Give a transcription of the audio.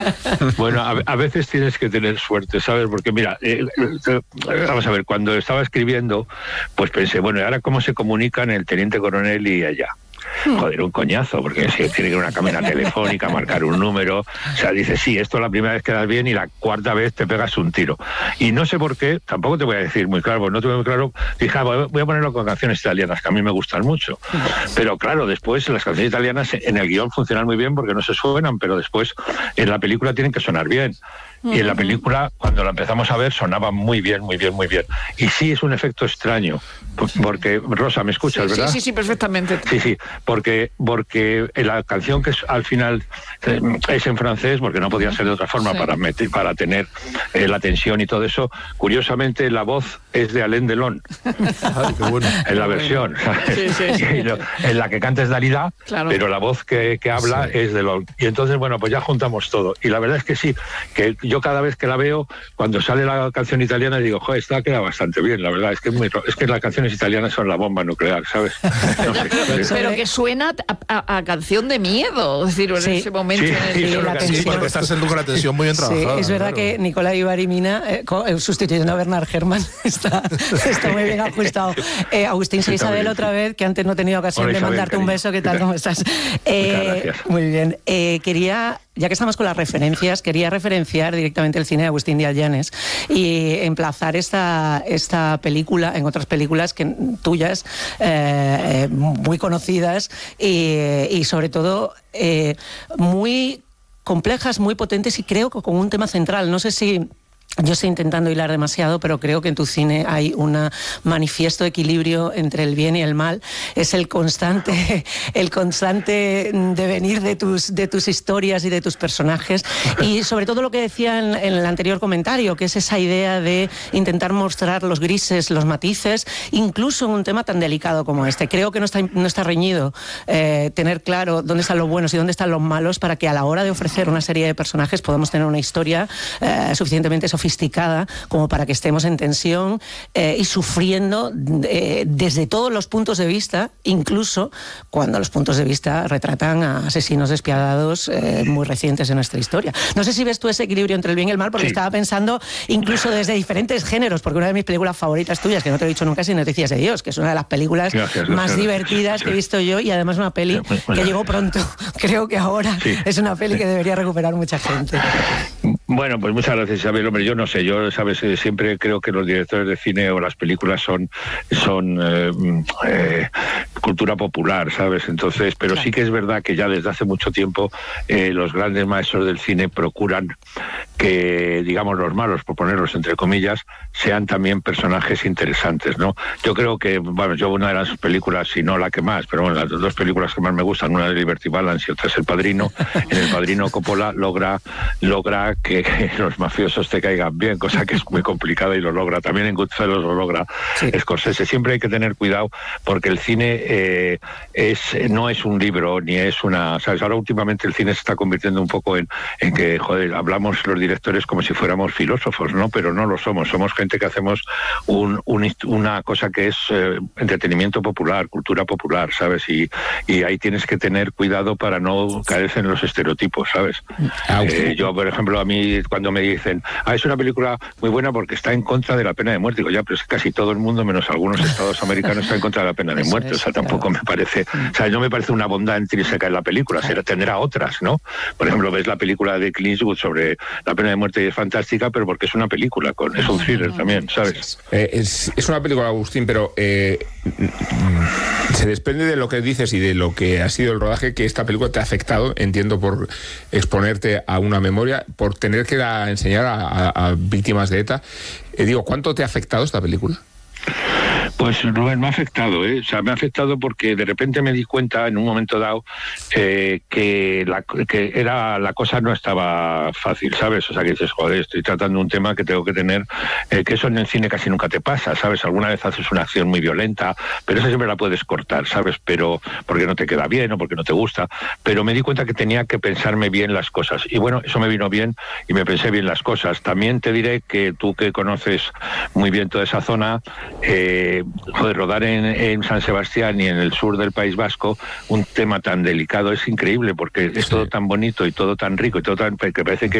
Bueno, a veces tienes que tener suerte, ¿sabes? Porque mira, vamos a ver, cuando estaba escribiendo, pues pensé, bueno, ¿y ahora cómo se comunican el teniente coronel y ella? Joder, un coñazo, porque si tiene que ir a una cabina telefónica, marcar un número, o sea, dices, sí, esto la primera vez quedas bien y la cuarta vez te pegas un tiro. Y no sé por qué, tampoco te voy a decir muy claro, porque no tuve muy claro, dije, voy a ponerlo con canciones italianas, que a mí me gustan mucho. Pero claro, después las canciones italianas en el guión funcionan muy bien porque no se suenan, pero después en la película tienen que sonar bien. Y en la película, cuando la empezamos a ver, sonaba muy bien, muy bien, muy bien. Y sí, es un efecto extraño, porque, Rosa, ¿me escuchas, verdad? Sí, perfectamente. Sí, porque la canción que es, al final es en francés, porque no podía ser de otra forma para tener la tensión y todo eso. Curiosamente, la voz es de Alain Delon. Qué bueno. En la versión. Sí. En la que canta es Dalida, claro. Pero la voz que habla es Delon. Y entonces, bueno, pues ya juntamos todo. Y la verdad es que sí, que yo cada vez que la veo, cuando sale la canción italiana, digo, joder, esta queda bastante bien, la verdad. Es que las canciones italianas son la bomba nuclear, ¿sabes? No sé. Pero que suena a canción de miedo, es decir, en ese momento Sí, porque estás con la tensión muy bien trabajada. Sí, es verdad que Nicolás Ibarimina, sustituyendo a Bernard Herrmann, está muy bien ajustado. Agustín, soy Isabel otra vez, que antes no he tenido ocasión de mandarte un beso. ¿Qué tal? ¿Cómo estás? Muy bien. Ya que estamos con las referencias, quería referenciar directamente el cine de Agustín Díaz Llanes y emplazar esta película en otras películas tuyas, muy conocidas y sobre todo muy complejas, muy potentes y creo que con un tema central. No sé si yo estoy intentando hilar demasiado, pero creo que en tu cine hay un manifiesto equilibrio entre el bien y el mal. Es el constante devenir de tus historias y de tus personajes. Y sobre todo lo que decía en el anterior comentario, que es esa idea de intentar mostrar los grises, los matices, incluso en un tema tan delicado como este. Creo que no está reñido tener claro dónde están los buenos y dónde están los malos, para que a la hora de ofrecer una serie de personajes podamos tener una historia suficientemente sofisticada como para que estemos en tensión y sufriendo desde todos los puntos de vista, incluso cuando los puntos de vista retratan a asesinos despiadados muy recientes en nuestra historia. No sé si ves tú ese equilibrio entre el bien y el mal, porque estaba pensando incluso desde diferentes géneros, porque una de mis películas favoritas tuyas, que no te he dicho nunca, es Noticias de Dios, que es una de las películas más divertidas que he visto yo, y además una peli que llegó pronto. Creo que ahora es una peli que debería recuperar mucha gente. Bueno, pues muchas gracias, Isabel. Hombre, yo no sé, sabes, siempre creo que los directores de cine o las películas son cultura popular, ¿sabes? Entonces, pero sí que es verdad que ya desde hace mucho tiempo los grandes maestros del cine procuran que, digamos, los malos, por ponerlos entre comillas, sean también personajes interesantes, ¿no? Yo creo que, bueno, yo una de las películas, si no la que más, pero bueno, las dos películas que más me gustan, una es Liberty Balance y otra es El Padrino. En El Padrino Coppola logra que los mafiosos te caigan bien, cosa que es muy complicada, y lo logra. También en Goodfellas lo logra Scorsese. Siempre hay que tener cuidado porque el cine no es un libro, ni es una... ¿sabes? Ahora últimamente el cine se está convirtiendo un poco en que, joder, hablamos los directores como si fuéramos filósofos, ¿no? Pero no lo somos. Somos gente que hacemos una cosa que es entretenimiento popular, cultura popular, ¿sabes? Y ahí tienes que tener cuidado para no caerse en los estereotipos, ¿sabes? Yo, por ejemplo, a mí cuando me dicen, es una película muy buena porque está en contra de la pena de muerte, digo, ya, pero es que casi todo el mundo, menos algunos estados americanos, está en contra de la pena de muerte. O sea, tampoco me parece, o sea, no me parece una bondad intrínseca en la película, tendrá otras, ¿no? Por ejemplo, ves la película de Clint Eastwood sobre la pena de muerte y es fantástica, pero porque es una película, es un thriller también, ¿sabes? Es una película, Agustín, pero se desprende de lo que dices y de lo que ha sido el rodaje, que esta película te ha afectado, entiendo, por exponerte a una memoria, por tener que enseñar a víctimas de ETA. ¿Cuánto te ha afectado esta película? Pues Rubén, me ha afectado, O sea, me ha afectado porque de repente me di cuenta en un momento dado que la cosa no estaba fácil, ¿sabes? O sea, que dices, joder, estoy tratando un tema que tengo que tener, que eso en el cine casi nunca te pasa, ¿sabes? Alguna vez haces una acción muy violenta, pero esa siempre la puedes cortar, ¿sabes? Pero porque no te queda bien o porque no te gusta. Pero me di cuenta que tenía que pensarme bien las cosas. Y bueno, eso me vino bien y me pensé bien las cosas. También te diré que tú, que conoces muy bien toda esa zona, rodar en San Sebastián y en el sur del País Vasco un tema tan delicado es increíble, porque es todo tan bonito y todo tan rico y todo tan, que parece que